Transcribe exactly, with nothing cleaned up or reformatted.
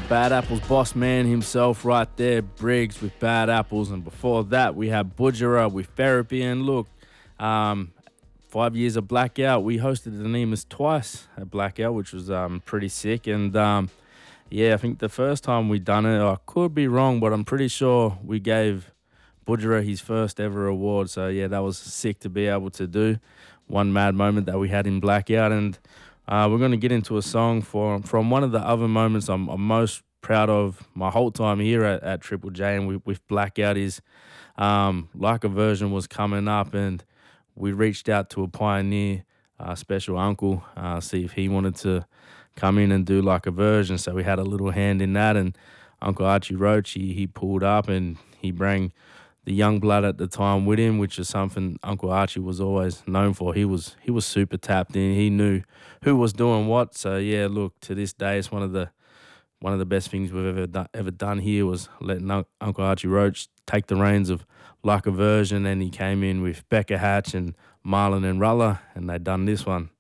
Bad Apples boss man himself right there, Briggs with Bad Apples. And before that, we had Budgerah with Therapy. And look, um, five years of Blackout, we hosted the Nemus twice at Blackout, which was um, pretty sick. And um, yeah, I think the first time we done it, I could be wrong, but I'm pretty sure we gave Budgerah his first ever award. So yeah, that was sick to be able to do. One mad moment that we had in Blackout. And Uh, we're going to get into a song for, from one of the other moments I'm, I'm most proud of my whole time here at, at Triple J and with, with Blackout is um, Like a Version was coming up, and we reached out to a pioneer, uh, special uncle, uh, see if he wanted to come in and do Like a Version. So we had a little hand in that, and Uncle Archie Roach, he, he pulled up and he bring the young blood at the time with him, which is something Uncle Archie was always known for. He was he was super tapped in. He knew who was doing what. So yeah, look, to this day, it's one of the one of the best things we've ever done, ever done here was letting Un- Uncle Archie Roach take the reins of Like a Version, and he came in with Becca Hatch and Marlon and Ruller, and they done this one.